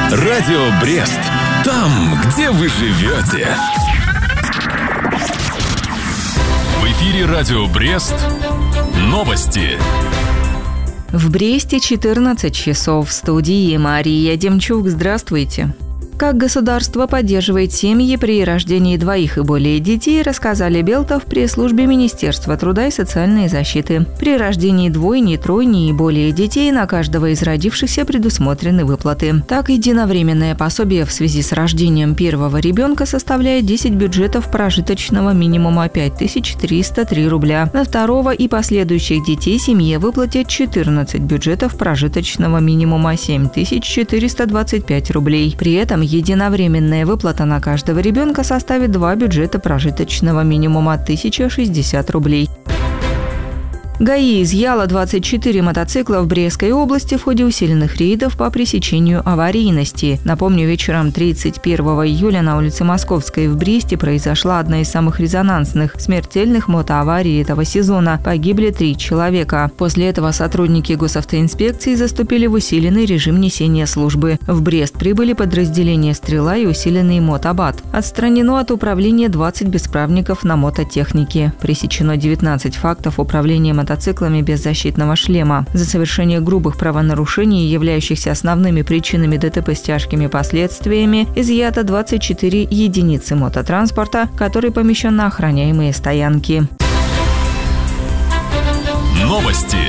Радио Брест. Там, где вы живете. В эфире Радио Брест. Новости. В Бресте 14 часов. В студии Мария Демчук. Здравствуйте. Как государство поддерживает семьи при рождении 2 и более детей, рассказали Белта в пресс-службе Министерства труда и социальной защиты. При рождении 2, 3 и более детей на каждого из родившихся предусмотрены выплаты. Так, единовременное пособие в связи с рождением первого ребенка составляет 10 бюджетов прожиточного минимума 5303 рубля. На второго и последующих детей семье выплатят 14 бюджетов прожиточного минимума 7425 рублей. При этом единовременная выплата на каждого ребенка составит 2 бюджета прожиточного минимума 1060 рублей. ГАИ изъяла 24 мотоцикла в Брестской области в ходе усиленных рейдов по пресечению аварийности. Напомню, вечером 31 июля на улице Московской в Бресте произошла одна из самых резонансных, смертельных мотоаварий этого сезона. Погибли 3 человека. После этого сотрудники госавтоинспекции заступили в усиленный режим несения службы. В Брест прибыли подразделения «Стрела» и усиленный мотобат. Отстранено от управления 20 бесправников на мототехнике. Пресечено 19 фактов управления мотоциклами без защитного шлема. За совершение грубых правонарушений, являющихся основными причинами ДТП с тяжкими последствиями, изъято 24 единицы мототранспорта, который помещен на охраняемые стоянки. Новости.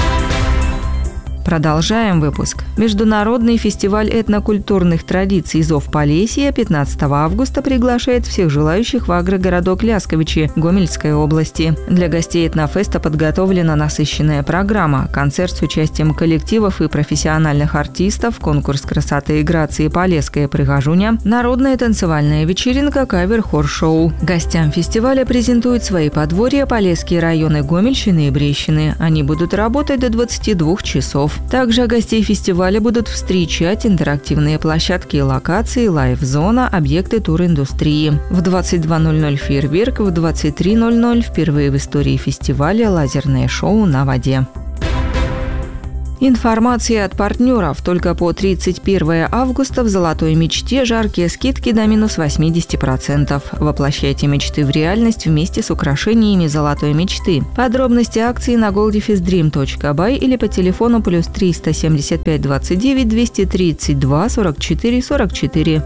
Продолжаем выпуск. Международный фестиваль этнокультурных традиций «Зов Полесья» 15 августа приглашает всех желающих в агрогородок Лясковичи Гомельской области. Для гостей этнофеста подготовлена насыщенная программа, концерт с участием коллективов и профессиональных артистов, конкурс красоты и грации «Полесская прихожуня», народная танцевальная вечеринка, кавер-хор-шоу. Гостям фестиваля презентуют свои подворья Полесские районы Гомельщины и Брещины. Они будут работать до 22 часов. Также гостей фестиваля будут встречать интерактивные площадки и локации, лайв-зона, объекты туриндустрии. В 22:00 фейерверк, в 23:00 впервые в истории фестиваля лазерное шоу на воде. Информация от партнеров. Только по 31 августа в «Золотой мечте» жаркие скидки до минус 80%. Воплощайте мечты в реальность вместе с украшениями «Золотой мечты». Подробности акции на goldifisdream.by или по телефону плюс 375 29 232 44 44.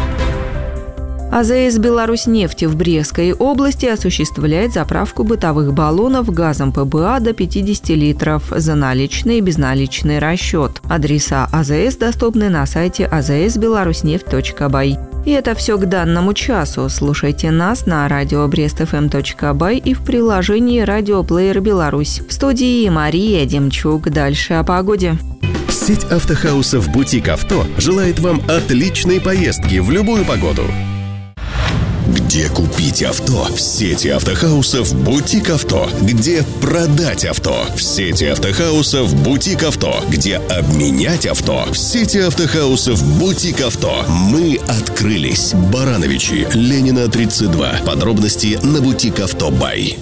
АЗС «Беларусьнефть» в Брестской области осуществляет заправку бытовых баллонов газом ПБА до 50 литров за наличный и безналичный расчет. Адреса АЗС доступны на сайте azsbelaruснефть.by. И это все к данному часу. Слушайте нас на радио brestfm.by и в приложении «Радиоплеер Беларусь». В студии Мария Демчук. Дальше о погоде. Сеть автохаусов «Бутик Авто» желает вам отличной поездки в любую погоду. Где купить авто? В сети автохаусов «Бутик Авто». Где продать авто? В сети автохаусов «Бутик Авто». Где обменять авто? В сети автохаусов «Бутик Авто». Мы открылись. Барановичи, Ленина, 32. Подробности на «Бутик Авто Бай».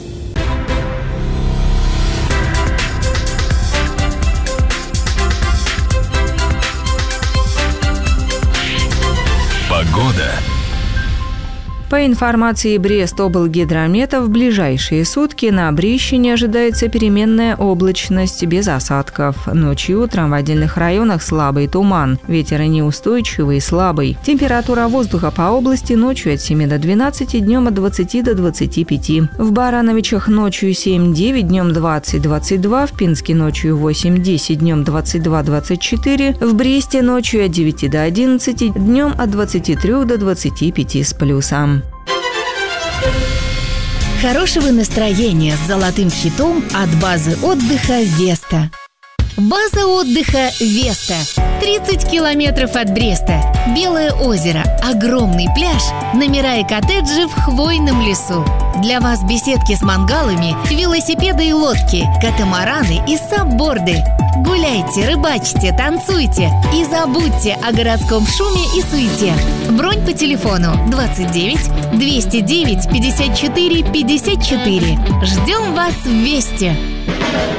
Погода. По информации Брестоблгидромета, в ближайшие сутки на Брещине ожидается переменная облачность без осадков. Ночью и утром в отдельных районах слабый туман. Ветер неустойчивый и слабый. Температура воздуха по области ночью от 7 до 12, днем от 20 до 25. В Барановичах ночью 7-9, днем 20-22, в Пинске ночью 8-10, днем 22-24, в Бресте ночью от 9 до 11, днем от 23 до 25 с плюсом. Хорошего настроения с золотым хитом от базы отдыха «Веста». База отдыха «Веста». 30 километров от Бреста. Белое озеро, огромный пляж, номера и коттеджи в хвойном лесу. Для вас беседки с мангалами, велосипеды и лодки, катамараны и сабборды. Гуляйте, рыбачьте, танцуйте и забудьте о городском шуме и суете. Бронь по телефону 29 209 54 54. Ждем вас в Весте.